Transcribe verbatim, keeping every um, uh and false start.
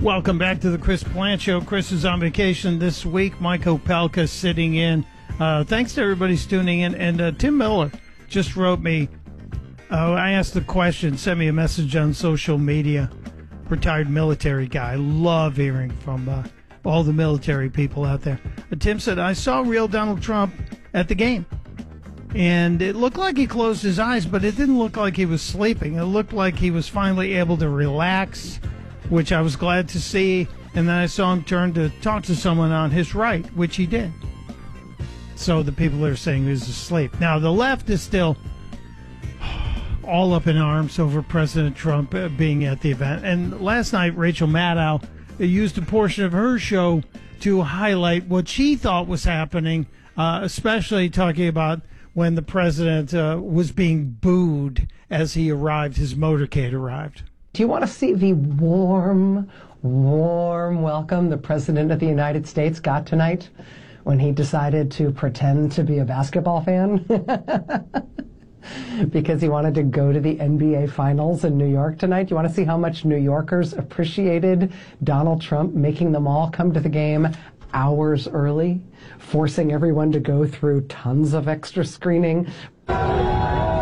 Welcome back to the Chris Plant Show. Chris is on vacation this week. Mike Opelka sitting in. Uh, thanks to everybody tuning in. And uh, Tim Miller just wrote me. Uh, I asked the question, sent me a message on social media. Retired military guy. Love hearing from uh, all the military people out there. But Tim said, I saw real Donald Trump at the game. And it looked like he closed his eyes, but it didn't look like he was sleeping. It looked like he was finally able to relax, which I was glad to see. And then I saw him turn to talk to someone on his right, which he did. So the people are saying he was asleep. Now, the left is still all up in arms over President Trump being at the event. And last night, Rachel Maddow used a portion of her show to highlight what she thought was happening, uh, especially talking about when the president uh, was being booed as he arrived, his motorcade arrived. Do you want to see the warm, warm welcome the President of the United States got tonight when he decided to pretend to be a basketball fan? Because he wanted to go to the N B A Finals in New York tonight. You want to see how much New Yorkers appreciated Donald Trump making them all come to the game hours early, forcing everyone to go through tons of extra screening?